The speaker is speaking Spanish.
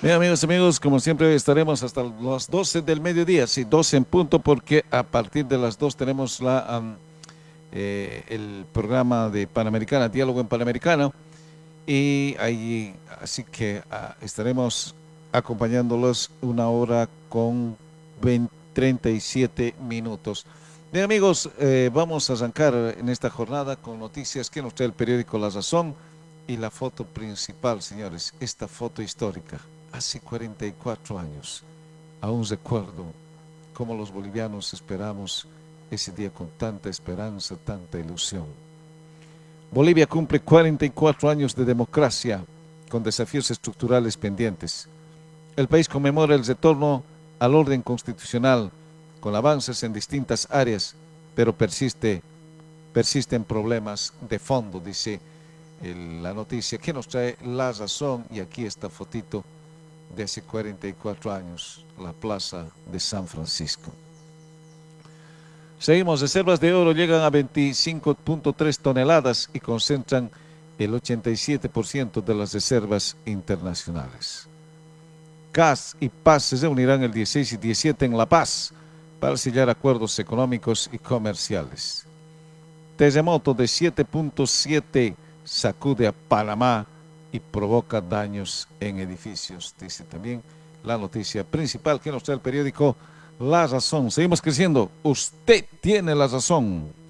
Bien, amigos, como siempre hoy estaremos hasta las 12 del mediodía, sí, 12 en punto, porque a partir de las 2 tenemos el programa de Panamericana, Diálogo en Panamericana, y ahí, así que estaremos acompañándolos una hora con 37 minutos. Bien, amigos, vamos a arrancar en esta jornada con noticias que nos trae el periódico La Razón y la foto principal, señores, esta foto histórica. Hace 44 años, aún recuerdo cómo los bolivianos esperamos ese día con tanta esperanza, tanta ilusión. Bolivia cumple 44 años de democracia con desafíos estructurales pendientes. El país conmemora el retorno al orden constitucional con avances en distintas áreas, pero persisten problemas de fondo, dice la noticia que nos trae La Razón, y aquí esta fotito de hace 44 años, la plaza de San Francisco. Seguimos, reservas de oro llegan a 25.3 toneladas y concentran el 87% de las reservas internacionales. CAS y PAS se reunirán el 16 y 17 en La Paz para sellar acuerdos económicos y comerciales. Terremoto de 7.7 sacude a Panamá y provoca daños en edificios, dice también la noticia principal que nos trae el periódico La Razón. Seguimos creciendo. Usted tiene la razón.